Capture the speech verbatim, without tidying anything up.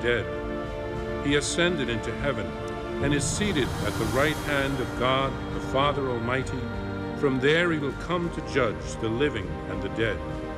dead. He ascended into heaven and is seated at the right hand of God, the Father Almighty. From there he will come to judge the living and the dead.